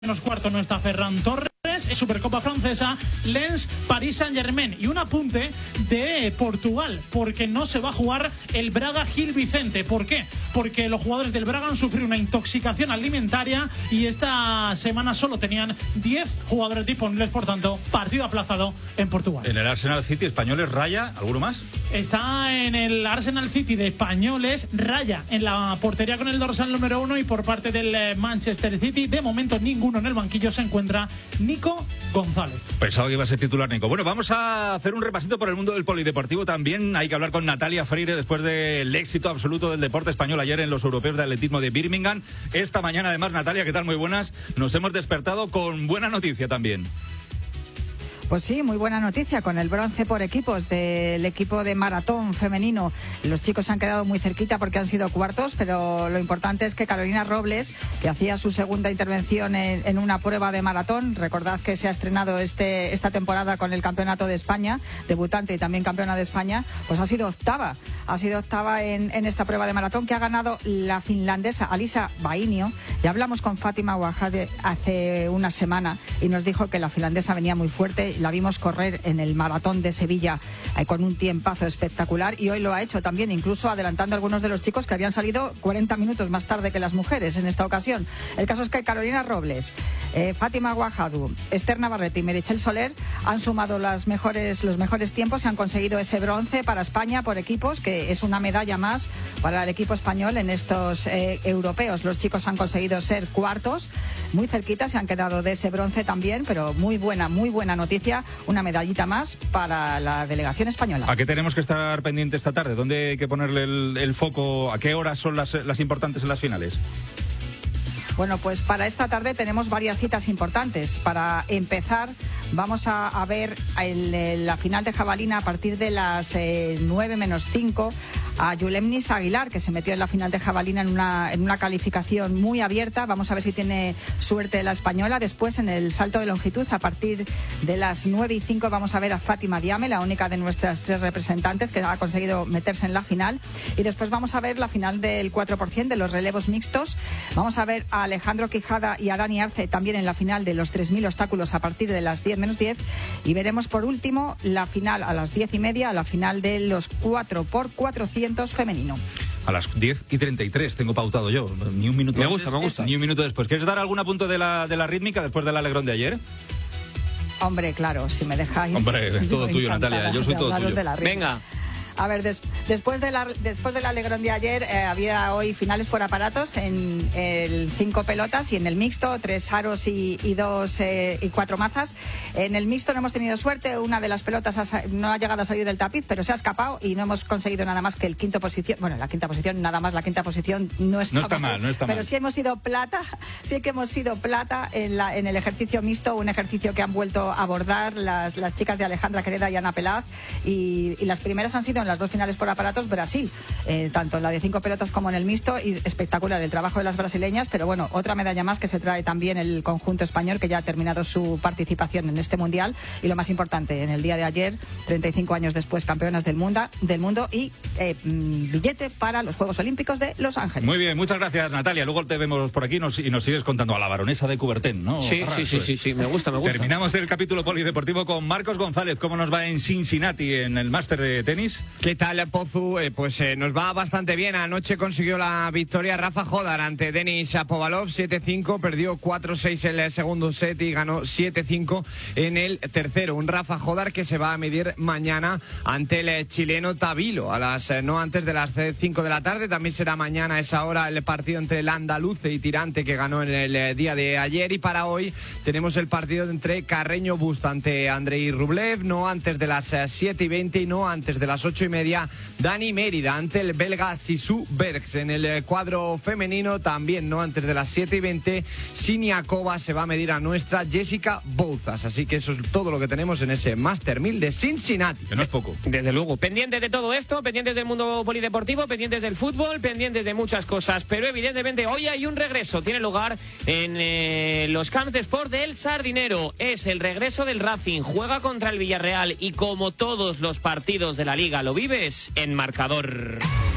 Cuarto no está Ferran Torres, Supercopa francesa, Lens, Paris Saint-Germain. Y un apunte de Portugal, porque no se va a jugar el Braga Gil Vicente. ¿Por qué? Porque los jugadores del Braga han sufrido una intoxicación alimentaria y esta semana solo tenían 10 jugadores disponibles, por tanto, partido aplazado en Portugal. En el Arsenal City, españoles, Raya, ¿alguno más? Está en el Arsenal City de españoles, Raya en la portería con el dorsal número 1, y por parte del Manchester City, de momento ninguno en el banquillo, se encuentra Nico González. Pensaba que iba a ser titular Nico. Bueno, vamos a hacer un repasito por el mundo del polideportivo también. Hay que hablar con Natalia Freire después del éxito absoluto del deporte español ayer en los europeos de atletismo de Birmingham. Esta mañana además, Natalia, ¿qué tal? Muy buenas. Nos hemos despertado con buena noticia también. Pues sí, muy buena noticia con el bronce por equipos del equipo de maratón femenino. Los chicos se han quedado muy cerquita porque han sido cuartos, pero lo importante es que Carolina Robles, que hacía su segunda intervención en una prueba de maratón, recordad que se ha estrenado esta temporada con el Campeonato de España, debutante y también campeona de España, pues ha sido octava en esta prueba de maratón, que ha ganado la finlandesa Alisa Vainio. Ya hablamos con Fátima Ouahade hace una semana y nos dijo que la finlandesa venía muy fuerte. La vimos correr en el maratón de Sevilla con un tiempazo espectacular, y hoy lo ha hecho también, incluso adelantando a algunos de los chicos que habían salido 40 minutos más tarde que las mujeres en esta ocasión. El caso es que Carolina Robles, Fátima Ouahade, Esther Navarrete y Meritxell Soler han sumado los mejores tiempos y han conseguido ese bronce para España por equipos, que es una medalla más para el equipo español en estos europeos. Los chicos han conseguido ser cuartos, muy cerquita, se han quedado de ese bronce también, pero muy buena noticia. Una medallita más para la delegación española. ¿A qué tenemos que estar pendiente esta tarde? ¿Dónde hay que ponerle el foco? ¿A qué horas son las importantes en las finales? Bueno, pues para esta tarde tenemos varias citas importantes. Para empezar, vamos a ver la final de jabalina a partir de las 9 menos 5 a Yulemnis Aguilar, que se metió en la final de jabalina en una calificación muy abierta. Vamos a ver si tiene suerte la española. Después, en el salto de longitud, a partir de las 9 y 5 vamos a ver a Fátima Diame, la única de nuestras tres representantes que ha conseguido meterse en la final. Y después vamos a ver la final del 4% de los relevos mixtos. Vamos a ver a Alejandro Quijada y a Dani Arce también en la final de los 3.000 obstáculos a partir de las 10 menos 10. Y veremos por último la final a las 10:30, la final de los 4x400 femenino. A las 10:33 tengo pautado yo. Ni un minuto me antes, gusta. Ni un minuto después. ¿Quieres dar algún apunte de la rítmica después del alegrón de ayer? Hombre, claro, si me dejáis. Hombre, todo tuyo, Natalia. Yo soy todo tuyo. Venga. A ver, después del alegrón de ayer, había hoy finales por aparatos en el 5 pelotas y en el mixto, 3 aros y 4 mazas. En el mixto no hemos tenido suerte, una de las pelotas no ha llegado a salir del tapiz, pero se ha escapado y no hemos conseguido nada más que la quinta posición no está mal. Pero sí hemos sido plata, en el ejercicio mixto, un ejercicio que han vuelto a abordar las chicas de Alejandra Quereda y Ana Pelaz, y las primeras han sido en las dos finales por aparatos Brasil, tanto en la de 5 pelotas como en el mixto, y espectacular el trabajo de las brasileñas. Pero bueno, otra medalla más que se trae también el conjunto español, que ya ha terminado su participación en este mundial, y lo más importante, en el día de ayer, 35 años después, campeonas del mundo y billete para los Juegos Olímpicos de Los Ángeles. Muy bien, muchas gracias, Natalia. Luego te vemos por aquí y nos sigues contando a la baronesa de Coubertin, ¿no? Sí, me gusta. Terminamos el capítulo polideportivo con Marcos González. ¿Cómo nos va en Cincinnati en el máster de tenis? ¿Qué tal, Pozu? Nos va bastante bien. Anoche consiguió la victoria Rafa Hodar ante Denis Shapovalov, 7-5, perdió 4-6 en el segundo set y ganó 7-5 en el tercero. Un Rafa Hodar que se va a medir mañana ante el chileno Tabilo, no antes de las 5 de la tarde. También será mañana a esa hora el partido entre el andaluce y Tirante, que ganó en el día de ayer. Y para hoy tenemos el partido entre Carreño Busta ante Andrei Rublev, no antes de las 7:20 y no antes de las 8:30, Dani Mérida ante el belga Sisu Bergs. En el cuadro femenino también no antes de las 7:20, Siniakova se va a medir a nuestra Jessica Bouzas. Así que eso es todo lo que tenemos en ese Master 1000 de Cincinnati. Que no es poco. Desde luego, pendientes de todo esto, pendientes del mundo polideportivo, pendientes del fútbol, pendientes de muchas cosas, pero evidentemente hoy hay un regreso, tiene lugar en los camps de sport del Sardinero. Es el regreso del Racing, juega contra el Villarreal y como todos los partidos de la Liga lo vives en Marcador.